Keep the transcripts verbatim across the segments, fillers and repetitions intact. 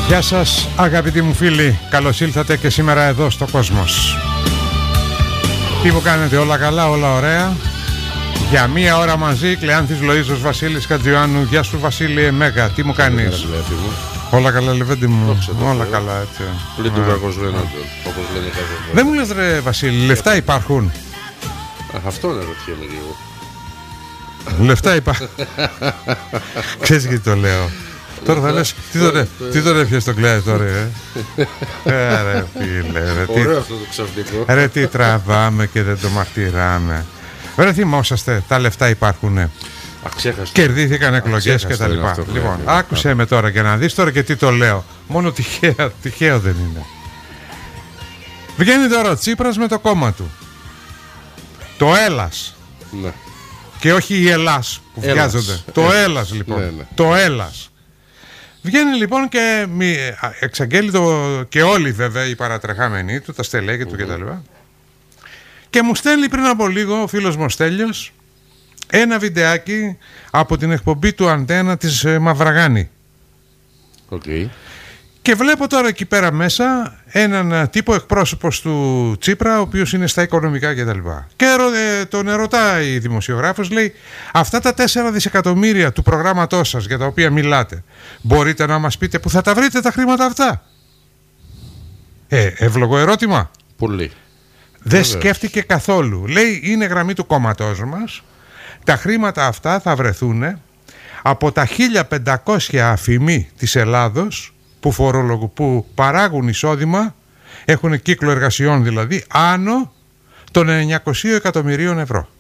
Γεια σας αγαπητοί μου φίλοι, καλώς ήλθατε και σήμερα εδώ στο Κόσμος. Τι μου κάνετε, όλα καλά, όλα ωραία? Για μία ώρα μαζί, Κλεάνθης Λοΐζος, Βασίλης Χατζιωάννου. Γεια σου Βασίλη Μέγα, τι μου κάνεις? Όλα καλά Λεβέντη μου, όλα καλά έτσι. Πλην του κακός λένε, όπως λένε κάθε φορά. Δεν μου λες ρε Βασίλη, λεφτά υπάρχουν? Αυτό να ρωτιέμαι λίγο. Λεφτά υπάρχουν. Ξέρεις γιατί το λέω? Τώρα θα λες, τι τον έφυγε στον Κλέα τώρα, ε? Ρε φίλε, ρε. Ωραίο αυτό το ξαφνικό. Ρε τι τραβάμε και δεν το μαρτυράμε. Ρε θυμόσαστε, τα λεφτά υπάρχουνε. Κερδίθηκαν εκλογές και τα λοιπά. Λοιπόν, άκουσε με τώρα και να δεις τώρα και τι το λέω. Μόνο τυχαίο, τυχαίο δεν είναι. Βγαίνει τώρα ο Τσίπρας με το κόμμα του. Το Έλας. Ναι. Και όχι η Ελλάς που βιάζονται. Το Έλας, Έλας λοιπόν. Ναι, ναι. Το Έλας. Βγαίνει λοιπόν και εξαγγέλει το, και όλοι βέβαια οι παρατρεχάμενοι του, τα στελέχη του mm-hmm. κτλ. Και μου στέλνει πριν από λίγο ο φίλος μου ο Στέλιος ένα βιντεάκι από την εκπομπή του Αντένα της ε, Μαυραγάνη. Okay. Και βλέπω τώρα εκεί πέρα μέσα έναν τύπο εκπρόσωπος του Τσίπρα, ο οποίος είναι στα οικονομικά κτλ. Και, και ε, τον ερωτάει η δημοσιογράφος, λέει, αυτά τα τέσσερα δισεκατομμύρια του προγράμματός σας για τα οποία μιλάτε, μπορείτε να μας πείτε που θα τα βρείτε τα χρήματα αυτά? Ε, εύλογο ερώτημα. Πολύ. Δεν Βέβαια. σκέφτηκε καθόλου. Λέει, είναι γραμμή του κόμματός μας. Τα χρήματα αυτά θα βρεθούν από τα χίλια πεντακόσια αφημί της Ελλάδος που, φορολογου, που παράγουν εισόδημα, έχουν κύκλο εργασιών δηλαδή, άνω των εννιακοσίων εκατομμυρίων ευρώ.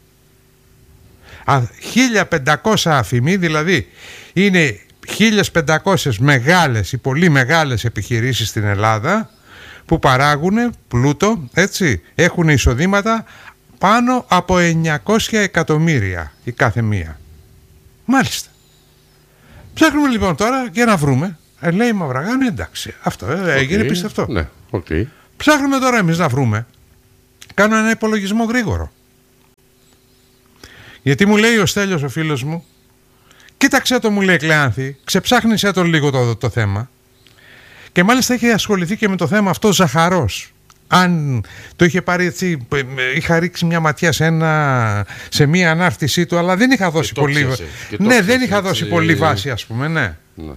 χίλια πεντακόσια αφημί δηλαδή είναι χίλιες πεντακόσιες μεγάλες ή πολύ μεγάλες επιχειρήσεις στην Ελλάδα που παράγουν πλούτο, έτσι, έχουν εισοδήματα πάνω από εννιακόσια εκατομμύρια η κάθε μία. Μάλιστα. Ψάχνουμε λοιπόν τώρα για να βρούμε. Ε, λέει η Μαυραγάνη, εντάξει, αυτό ε, okay. έγινε πιστευτό. Ναι, okay. Ψάχνουμε τώρα εμείς να βρούμε. Κάνω ένα υπολογισμό γρήγορο. Γιατί μου λέει ο Στέλιος ο φίλος μου, κοίταξε το, μου λέει Κλεάνθη, ξεψάχνησέ το λίγο το, το θέμα. Και μάλιστα είχε ασχοληθεί και με το θέμα αυτό Ζαχαρός. Αν το είχε πάρει έτσι, είχα ρίξει μια ματιά σε, ένα, σε μια ανάρτησή του, αλλά δεν είχα δώσει πολύ βάση. Ναι, δεν είχα έτσι... δώσει πολύ βάση, ας πούμε, ναι. ναι.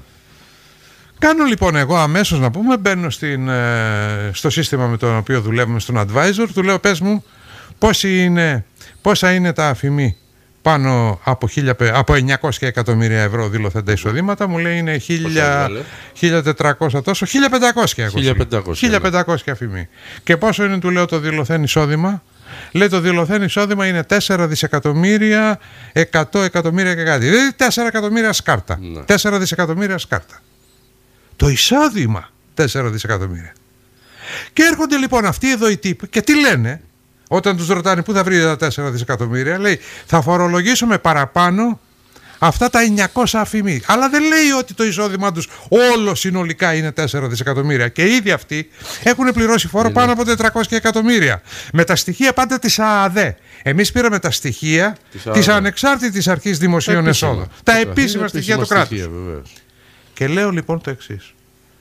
Κάνω λοιπόν εγώ αμέσως να πούμε, μπαίνω στην, στο σύστημα με το οποίο δουλεύουμε στον Advisor, του λέω πες μου πόσοι είναι, πόσα είναι τα αφημί πάνω από, χίλια, από εννιακόσια εκατομμύρια ευρώ δηλωθέντα εισοδήματα. Μου λέει είναι χίλια τετρακόσια τόσο, χίλια πεντακόσια χίλια πεντακόσια αφημί. Και πόσο είναι, του λέω, το δηλωθέν εισόδημα? Λέει το δηλωθέν εισόδημα είναι τέσσερα δισεκατομμύρια εκατό εκατομμύρια και κάτι. Δηλαδή τέσσερα εκατομμύρια σκάρτα. Ναι. τέσσερα δισεκατομμύρια σκάρτα. Το εισόδημα τέσσερα δισεκατομμύρια. Και έρχονται λοιπόν αυτοί εδώ οι τύποι και τι λένε όταν τους ρωτάνε πού θα βρείτε τα τέσσερα δισεκατομμύρια? Λέει θα φορολογήσουμε παραπάνω αυτά τα εννιακόσια αφημί. Αλλά δεν λέει ότι το εισόδημά τους όλο συνολικά είναι τέσσερα δισεκατομμύρια. Και ήδη αυτοί έχουν πληρώσει φόρο είναι. πάνω από τετρακόσια εκατομμύρια. Με τα στοιχεία πάντα της ΑΑΔΕ. Εμείς πήραμε τα στοιχεία της, της Ανεξάρτητης Αρχής Δημοσίων Εσόδων. Τα επίσημα στοιχεία του κράτους. Και λέω λοιπόν το εξής.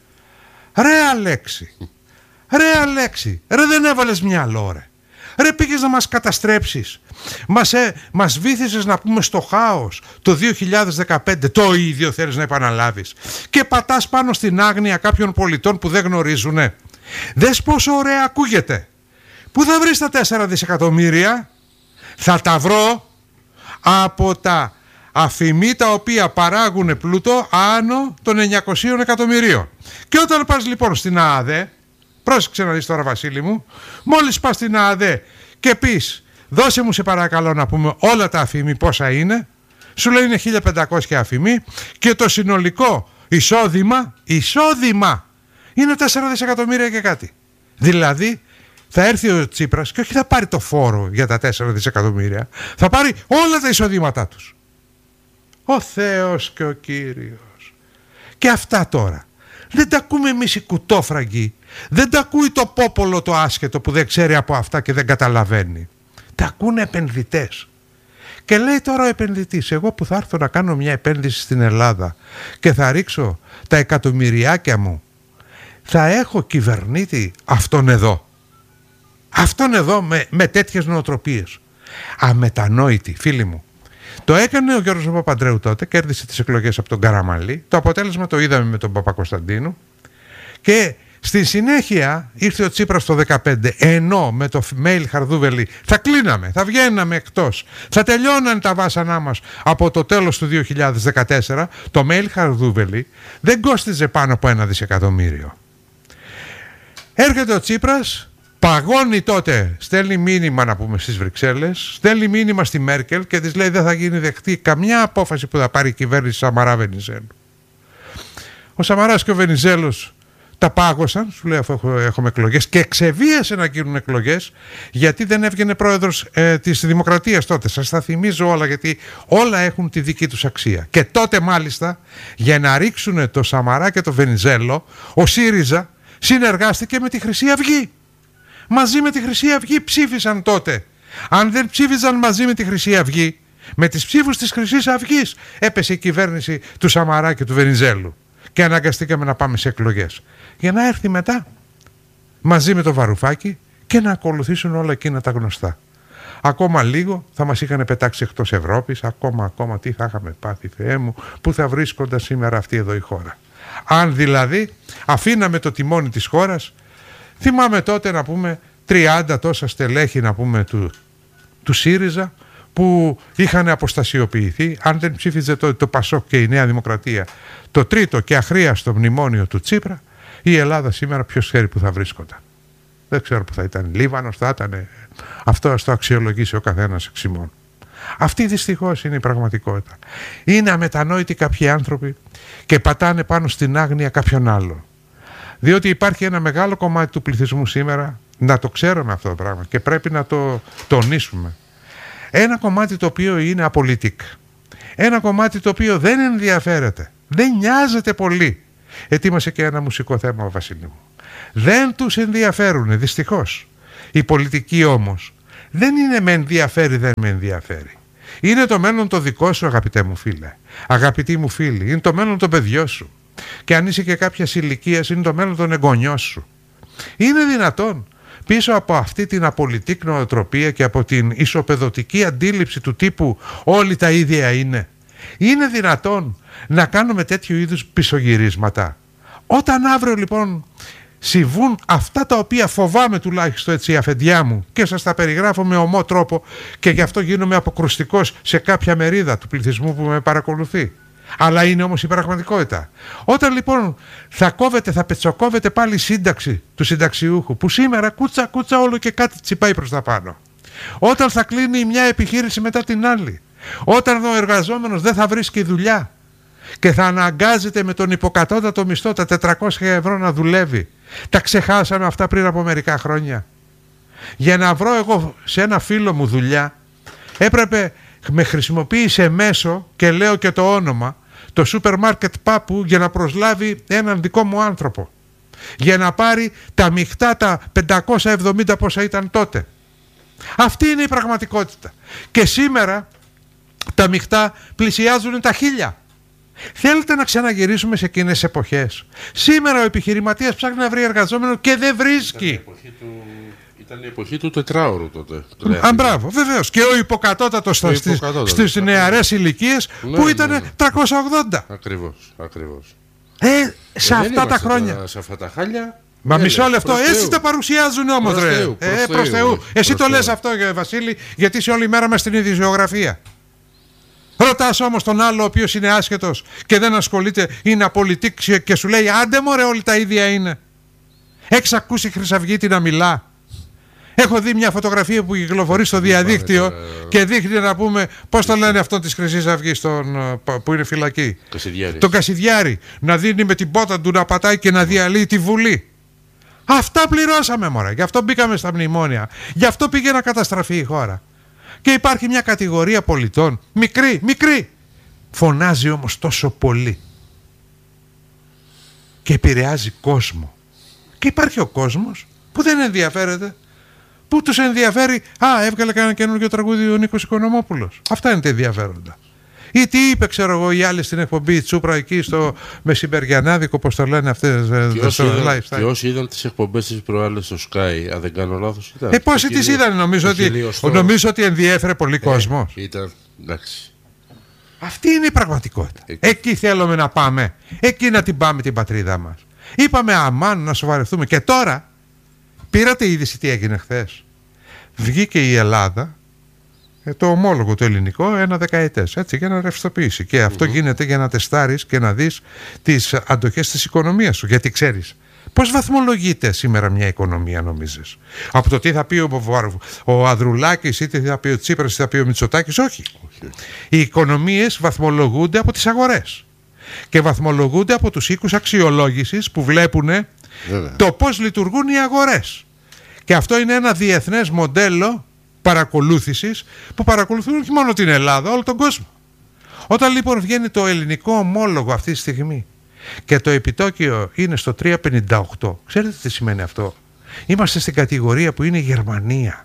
Ρε Αλέξη, ρε Αλέξη, ρε δεν έβαλες μυαλό ρε. Ρε πήγες να μας καταστρέψεις. Μας, ε, μας βήθησες να πούμε στο χάος το δύο χιλιάδες δεκαπέντε. Το ίδιο θέλεις να επαναλάβεις. Και πατάς πάνω στην άγνοια κάποιων πολιτών που δεν γνωρίζουνε. Δες πόσο ωραία ακούγεται. Πού θα βρεις τα τέσσερα δισεκατομμύρια? Θα τα βρω από τα αφημί τα οποία παράγουν πλούτο άνω των εννιακοσίων εκατομμυρίων. Και όταν πας λοιπόν στην ΑΑΔΕ, πρόσεξε να δεις τώρα Βασίλη μου, μόλις πας στην ΑΑΔΕ και πεις δώσε μου σε παρακαλώ να πούμε όλα τα αφημί πόσα είναι, σου λέει είναι χίλια πεντακόσια αφημί και το συνολικό εισόδημα, εισόδημα είναι τέσσερα δισεκατομμύρια και κάτι. Δηλαδή θα έρθει ο Τσίπρας και όχι θα πάρει το φόρο για τα τέσσερα δισεκατομμύρια, θα πάρει όλα τα εισοδήματά τους. Ο Θεός και ο Κύριος. Και αυτά τώρα δεν τα ακούμε εμείς οι κουτόφραγκοι. Δεν τα ακούει το πόπολο το άσχετο που δεν ξέρει από αυτά και δεν καταλαβαίνει. Τα ακούνε επενδυτές. Και λέει τώρα ο επενδυτής, εγώ που θα έρθω να κάνω μια επένδυση στην Ελλάδα και θα ρίξω τα εκατομμυριάκια μου θα έχω κυβερνήτη αυτόν εδώ. Αυτόν εδώ με, με τέτοιες νοοτροπίες. Αμετανόητη, φίλοι μου. Το έκανε ο Γιώργος Παπαντρέου τότε, κέρδισε τις εκλογές από τον Καραμανλή. Το αποτέλεσμα το είδαμε με τον Παπακοσταντίνου. Και στη συνέχεια ήρθε ο Τσίπρας το δεκαπέντε, ενώ με το mail Χαρδούβελη θα κλείναμε, θα βγαίναμε εκτός, θα τελειώναν τα βάσανά μας από το τέλος του δύο χιλιάδες δεκατέσσερα. Το mail Χαρδούβελη δεν κόστιζε πάνω από ένα δισεκατομμύριο. Έρχεται ο Τσίπρας, παγώνει τότε, στέλνει μήνυμα να πούμε στις Βρυξέλλες, στέλνει μήνυμα στη Μέρκελ και της λέει δεν θα γίνει δεχτή καμιά απόφαση που θα πάρει η κυβέρνηση Σαμαρά-Βενιζέλου. Ο Σαμαράς και ο Βενιζέλος τα πάγωσαν, σου λέει αφού έχουμε εκλογές, και εξεβίασε να γίνουν εκλογές γιατί δεν έβγαινε πρόεδρος ε, της Δημοκρατίας τότε. Σας τα θυμίζω όλα γιατί όλα έχουν τη δική τους αξία. Και τότε μάλιστα για να ρίξουν το Σαμαρά και το Βενιζέλο ο ΣΥΡΙΖΑ συνεργάστηκε με τη Χρυσή Αυγή. Μαζί με τη Χρυσή Αυγή ψήφισαν τότε. Αν δεν ψήφιζαν μαζί με τη Χρυσή Αυγή, με τις ψήφους της Χρυσής Αυγής έπεσε η κυβέρνηση του Σαμαρά και του Βενιζέλου και αναγκαστήκαμε να πάμε σε εκλογές. Για να έρθει μετά μαζί με το Βαρουφάκη και να ακολουθήσουν όλα εκείνα τα γνωστά. Ακόμα λίγο θα μας είχαν πετάξει εκτός Ευρώπης, ακόμα ακόμα τι θα είχαμε πάθει, Θεέ μου, που θα βρίσκονταν σήμερα αυτή εδώ η χώρα. Αν δηλαδή αφήναμε το τιμόνι της χώρας, θυμάμαι τότε να πούμε τριάντα τόσα στελέχη να πούμε του, του ΣΥΡΙΖΑ που είχαν αποστασιοποιηθεί, αν δεν ψήφιζε το, το ΠΑΣΟΚ και η Νέα Δημοκρατία το τρίτο και αχρίαστο μνημόνιο του Τσίπρα, η Ελλάδα σήμερα ποιος ξέρει που θα βρίσκονταν. Δεν ξέρω που θα ήταν. Λίβανος θα ήταν. Αυτό ας το αξιολογήσει ο καθένας εξ ημών. Αυτή δυστυχώς είναι η πραγματικότητα. Είναι αμετανόητοι κάποιοι άνθρωποι και πατάνε πάνω στην άγνοια κάποιον άλλον. Διότι υπάρχει ένα μεγάλο κομμάτι του πληθυσμού σήμερα, να το ξέρουμε αυτό το πράγμα και πρέπει να το τονίσουμε. Ένα κομμάτι το οποίο είναι απολυτικ. Ένα κομμάτι το οποίο δεν ενδιαφέρεται. Δεν νοιάζεται πολύ. Ετοίμασε και ένα μουσικό θέμα ο Βασίλη μου. Δεν τους ενδιαφέρουν, δυστυχώς. Η πολιτική όμως δεν είναι με ενδιαφέρει, δεν με ενδιαφέρει. Είναι το μέλλον το δικό σου, αγαπητέ μου φίλε. Αγαπητοί μου φίλοι, είναι το μέλλον των παιδιών σου. Και αν είσαι και κάποια ηλικία, είναι το μέλλον των εγγονιών σου. Είναι δυνατόν πίσω από αυτή την απολυτική νοοτροπία και από την ισοπεδωτική αντίληψη του τύπου όλοι τα ίδια είναι, είναι δυνατόν να κάνουμε τέτοιου είδους πισωγυρίσματα? Όταν αύριο λοιπόν συμβούν αυτά τα οποία φοβάμαι τουλάχιστον έτσι αφεντιά μου και σας τα περιγράφω με ομό τρόπο και γι' αυτό γίνομαι αποκρουστικός σε κάποια μερίδα του πληθυσμού που με παρακολουθεί, αλλά είναι όμως η πραγματικότητα. Όταν λοιπόν θα κόβεται, θα πετσοκόβεται πάλι η σύνταξη του συνταξιούχου που σήμερα κούτσα κούτσα όλο και κάτι τσιπάει προς τα πάνω, όταν θα κλείνει μια επιχείρηση μετά την άλλη, όταν ο εργαζόμενος δεν θα βρίσκει δουλειά και θα αναγκάζεται με τον υποκατώτατο μισθό τα τετρακόσια ευρώ να δουλεύει. Τα ξεχάσαμε αυτά πριν από μερικά χρόνια. Για να βρω εγώ σε ένα φίλο μου δουλειά έπρεπε, με χρησιμοποίησε μέσο και λέω και το όνομα, το σούπερ μάρκετ Πάπου για να προσλάβει έναν δικό μου άνθρωπο, για να πάρει τα μειχτά τα πεντακόσια εβδομήντα πόσα ήταν τότε. Αυτή είναι η πραγματικότητα. Και σήμερα τα μειχτά πλησιάζουν τα χίλια. Θέλετε να ξαναγυρίσουμε σε εκείνες τις εποχές? Σήμερα ο επιχειρηματίας ψάχνει να βρει εργαζόμενο και δεν βρίσκει. Ήταν η εποχή του, ήταν η εποχή του τετράωρου τότε. Α, μπράβο, βεβαίως. Και ο υποκατώτατος στις, στις νεαρές ηλικίες ναι, που ήταν ναι, ναι. τριακόσια ογδόντα. Ακριβώς, ακριβώς. Ε, σε ε, αυτά τα χρόνια. Τα, σε αυτά τα χάλια. Μα έλε, μισό λεπτό, έτσι Θεού. Τα παρουσιάζουν όμως, προς ρε. Θεού, προς ε, προς Θεού. Θεού. Εσύ προς το λες αυτό, Βασίλη, γιατί είσαι όλη μέρα μες στην ειδησιογραφία. Ρωτάς όμως τον άλλο ο οποίος είναι άσχετος και δεν ασχολείται, είναι απολυτική και σου λέει άντε μωρέ όλοι τα ίδια είναι. Έχεις ακούσει Χρυσαυγίτη να μιλά? Έχω δει μια φωτογραφία που κυκλοφορεί στο διαδίκτυο και δείχνει να πούμε πώς το λένε αυτό της Χρυσής Αυγής τον, που είναι φυλακή. Κασιδιάρη. Τον Κασιδιάρη να δίνει με την πότα του να πατάει και να διαλύει τη Βουλή. Αυτά πληρώσαμε μωρέ, γι' αυτό μπήκαμε στα μνημόνια, γι' αυτό πήγε να καταστραφεί η χώρα. Και υπάρχει μια κατηγορία πολιτών, μικρή, μικρή, φωνάζει όμως τόσο πολύ και επηρεάζει κόσμο. Και υπάρχει ο κόσμος που δεν ενδιαφέρεται, που τους ενδιαφέρει, α, έβγαλε κανένα καινούργιο τραγούδι ο Νίκος Οικονομόπουλος. Αυτά είναι τα ενδιαφέροντα. Ή τι είπε, ξέρω εγώ, οι άλλοι στην εκπομπή Τσούπρα εκεί στο μεσημεριανάδικο, πώς το λένε αυτές. Και όσοι είδαν τις εκπομπές της προάλλες στο Sky, αν δεν κάνω λάθος, ήταν. Ε, πόσοι τις είδαν, νομίζω ότι, στο... νομίζω ότι ενδιέφερε πολύ ε, κόσμος. Ήταν, εντάξει. Αυτή είναι η πραγματικότητα. Εκεί. Εκεί θέλουμε να πάμε. Εκεί να την πάμε την πατρίδα μας. Είπαμε αμάν να σοβαρευτούμε. Και τώρα, πήρατε είδηση τι έγινε χθες. Βγήκε η Ελλάδα, το ομόλογο το ελληνικό, ένα δεκαετές, έτσι, για να ρευστοποιήσει. Και αυτό mm-hmm. γίνεται για να τεστάρεις και να δεις τις αντοχές της οικονομίας σου. Γιατί ξέρεις, πώς βαθμολογείται σήμερα μια οικονομία, νομίζεις? Από το τι θα πει ο, ο Ανδρουλάκης ή τι θα πει ο Τσίπρας ή τι θα πει ο Μητσοτάκης? Όχι. Okay. Οι οικονομίες βαθμολογούνται από τις αγορές και βαθμολογούνται από τους οίκους αξιολόγησης που βλέπουν yeah. το πώς λειτουργούν οι αγορές. Και αυτό είναι ένα διεθνές μοντέλο παρακολούθησης που παρακολουθούν όχι μόνο την Ελλάδα, όλο τον κόσμο. Όταν λοιπόν βγαίνει το ελληνικό ομόλογο αυτή τη στιγμή και το επιτόκιο είναι στο τρία κόμμα πενήντα οκτώ, ξέρετε τι σημαίνει αυτό? Είμαστε στην κατηγορία που είναι η Γερμανία.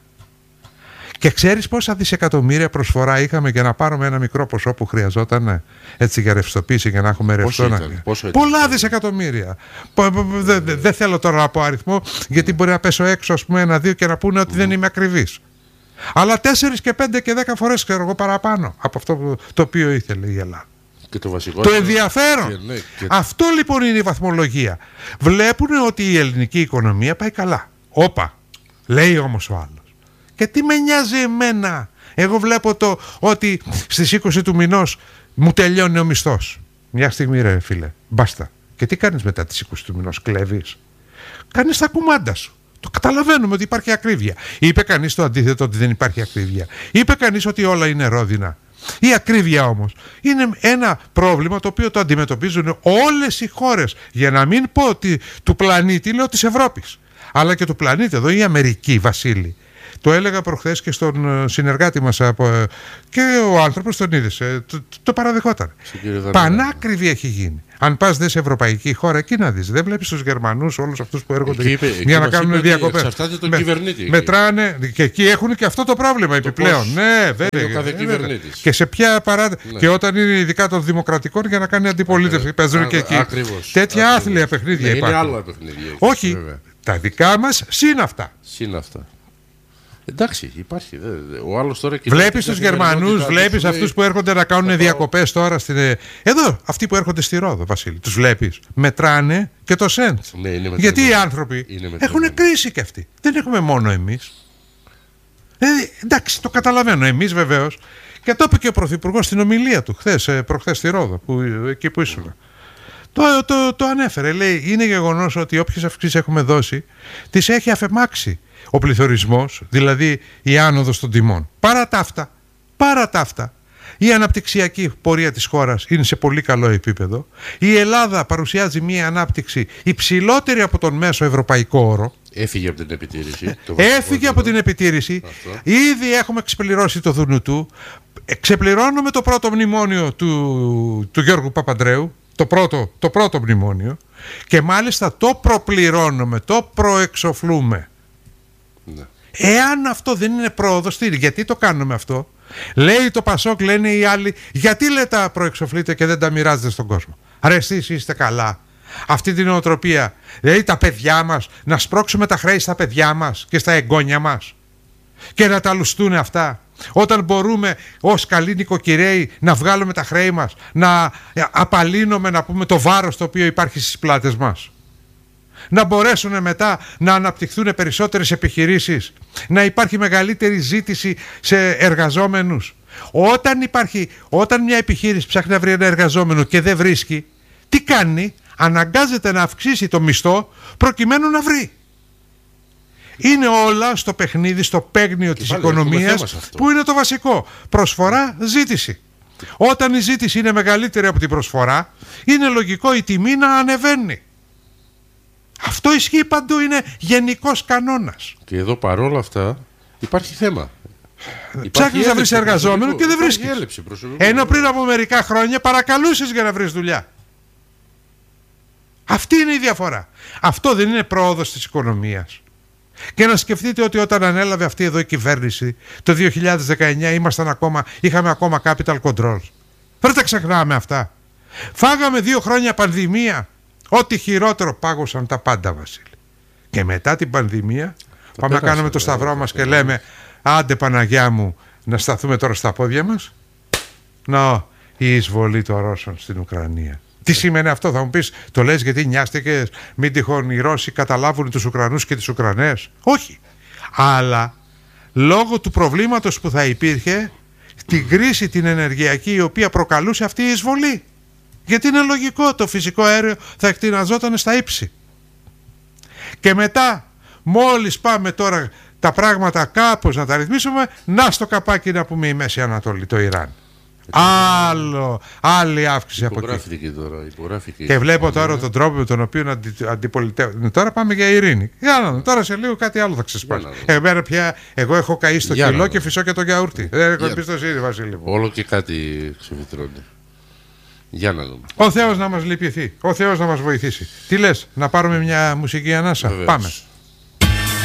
Και ξέρεις πόσα δισεκατομμύρια προσφορά είχαμε για να πάρουμε ένα μικρό ποσό που χρειαζόταν έτσι για ρευστοποίηση, για να έχουμε ρευστό? Πολλά δισεκατομμύρια. Δεν δε, δε θέλω τώρα να πω αριθμό, γιατί μπορεί να πέσω έξω, ας πούμε, ένα-δύο και να πούνε ότι mm. δεν είμαι ακριβής. Αλλά τέσσερις και πέντε και δέκα φορές, ξέρω εγώ, παραπάνω από αυτό το οποίο ήθελε η Ελλάδα. Και το βασικό το ενδιαφέρον. Και, ναι, και... Αυτό λοιπόν είναι η βαθμολογία. Βλέπουν ότι η ελληνική οικονομία πάει καλά. Όπα, λέει όμως ο άλλος. Και τι με νοιάζει εμένα? Εγώ βλέπω το ότι στις είκοσι του μηνός μου τελειώνει ο μισθός. Μια στιγμή ρε φίλε, μπάστα. Και τι κάνεις μετά τις είκοσι του μηνός? Κλέβεις? Κάνεις τα κουμάντα σου. Το καταλαβαίνουμε ότι υπάρχει ακρίβεια. Είπε κανείς το αντίθετο, ότι δεν υπάρχει ακρίβεια? Είπε κανείς ότι όλα είναι ρόδινα? Η ακρίβεια όμως είναι ένα πρόβλημα το οποίο το αντιμετωπίζουν όλες οι χώρες, για να μην πω ότι του πλανήτη, λέω της Ευρώπης, αλλά και του πλανήτη. Εδώ η Αμερική, Βασίλη. Το έλεγα προχθές και στον συνεργάτη μας και ο άνθρωπος τον είδε, το, το παραδεχόταν. Πανάκριβη έχει γίνει. Αν πας δε σε ευρωπαϊκή χώρα, εκεί να δεις. Δεν βλέπεις τους Γερμανούς, όλους αυτούς που έρχονται εκεί είπε, για να κάνουν διακοπές. Εξαρτάται τον Με, κυβερνήτη. Μετράνε και εκεί έχουν και αυτό το πρόβλημα το επιπλέον. Ναι, βέβαια. Και σε ποια παράδειγμα. Ναι. Και όταν είναι ειδικά των δημοκρατικών για να κάνει αντιπολίτευση. Παίζουν και εκεί. Ακριβώς. Τέτοια άθλια παιχνίδια ναι, υπάρχουν. Είναι άλλα παιχνίδια. Όχι, βέβαια. Τα δικά μας συν αυτά. Συν αυτά. Εντάξει, υπάρχει. Ο άλλος τώρα. Βλέπεις τους Γερμανούς, βλέπεις λέει... αυτούς που έρχονται να κάνουν πάω... διακοπές τώρα στην. Εδώ, αυτοί που έρχονται στη Ρόδο, Βασίλη. Τους βλέπεις. Μετράνε και το σέντ. Ναι, γιατί οι άνθρωποι έχουν κρίση κι αυτοί. Δεν έχουμε μόνο εμείς. Ε, εντάξει, το καταλαβαίνω. Εμείς βεβαίως. Και το είπε και ο Πρωθυπουργός στην ομιλία του χθες, προχθές στη Ρόδο, που, εκεί που ήσουν. Το, το, το ανέφερε. Λέει, είναι γεγονός ότι όποιες αυξήσεις έχουμε δώσει, τις έχει αφαιμάξει ο πληθωρισμός, δηλαδή η άνοδος των τιμών. Παρά τα αυτά, παρά τα αυτά, η αναπτυξιακή πορεία της χώρας είναι σε πολύ καλό επίπεδο. Η Ελλάδα παρουσιάζει μια ανάπτυξη υψηλότερη από τον μέσο ευρωπαϊκό όρο. Έφυγε από την επιτήρηση. Έφυγε από την επιτήρηση. Αυτό. Ήδη έχουμε ξεπληρώσει το Δουνουτού. Ξεπληρώνουμε το πρώτο μνημόνιο του, του Γιώργου Παπανδρέου. Το πρώτο, το πρώτο μνημόνιο. Και μάλιστα το προπληρώνουμε, το προεξοφλούμε. Ναι. Εάν αυτό δεν είναι πρόοδος, γιατί το κάνουμε αυτό? Λέει το Πασόκ, λένε οι άλλοι, γιατί λέτε τα προεξοφλείτε και δεν τα μοιράζετε στον κόσμο? Ρε εσείς είστε καλά? Αυτή την νοοτροπία, δηλαδή τα παιδιά μας, να σπρώξουμε τα χρέη στα παιδιά μας και στα εγγόνια μας και να τα λουστούν αυτά, όταν μπορούμε ως καλοί νοικοκυρέοι να βγάλουμε τα χρέη μας, να απαλύνουμε, να πούμε, το βάρος το οποίο υπάρχει στις πλάτες μας, να μπορέσουν μετά να αναπτυχθούν περισσότερες επιχειρήσεις, να υπάρχει μεγαλύτερη ζήτηση σε εργαζόμενους. Όταν υπάρχει, όταν μια επιχείρηση ψάχνει να βρει ένα εργαζόμενο και δεν βρίσκει, τι κάνει? Αναγκάζεται να αυξήσει το μισθό προκειμένου να βρει. Είναι όλα στο παιχνίδι, στο παίγνιο της οικονομίας, που είναι το βασικό. Προσφορά, ζήτηση. Όταν η ζήτηση είναι μεγαλύτερη από την προσφορά, είναι λογικό η τιμή να ανεβαίνει. Αυτό ισχύει παντού, είναι γενικός κανόνας. Και εδώ παρόλα αυτά υπάρχει θέμα. Ψάχνεις να βρεις εργαζόμενο και δεν βρίσκεις. Ενώ πριν από μερικά χρόνια παρακαλούσες για να βρεις δουλειά. Αυτή είναι η διαφορά. Αυτό δεν είναι πρόοδος της οικονομίας? Και να σκεφτείτε ότι όταν ανέλαβε αυτή εδώ η κυβέρνηση το δύο χιλιάδες δεκαεννιά ήμασταν ακόμα, είχαμε ακόμα capital controls. Δεν τα ξεχνάμε αυτά. Φάγαμε δύο χρόνια πανδημία. Ό,τι χειρότερο, πάγωσαν τα πάντα, Βασίλη. Και μετά την πανδημία το πάμε να κάνουμε το σταυρό μας και λέμε άντε Παναγιά μου να σταθούμε τώρα στα πόδια μας. Νο, η εισβολή των Ρώσων στην Ουκρανία. Τι σημαίνει αυτό, θα μου πεις, το λες γιατί νοιάστηκες, μην τυχόν οι Ρώσοι καταλάβουν τους Ουκρανούς και τις Ουκρανές. Όχι. Αλλά λόγω του προβλήματος που θα υπήρχε, την κρίση την ενεργειακή η οποία προκαλούσε αυτή η εισβολή. Γιατί είναι λογικό, το φυσικό αέριο θα εκτιναζόταν στα ύψη. Και μετά, μόλις πάμε τώρα τα πράγματα κάπως να τα ρυθμίσουμε, να στο καπάκι να πούμε η Μέση Ανατολή, το Ιράν. Άλλο, άλλη αύξηση από εκεί. Και, τώρα, υπογράφηκε και βλέπω τώρα τον τρόπο με τον οποίο αντι, αντιπολιτεύουν. Τώρα πάμε για ειρήνη. Για να δω, τώρα σε λίγο κάτι άλλο θα ξεσπάσει. Εμένα πια, εγώ έχω καεί στο για κιλό και φυσώ και το γιαούρτι. Δεν έχω εμπιστοσύνη, Βασίλη μου. Όλο και κάτι ξεφυτρώνει. Για να δούμε. Ο Θεός να μας λυπηθεί. Ο Θεός να μας βοηθήσει. Τι λες, να πάρουμε μια μουσική ανάσα? Βεβαίως. Πάμε.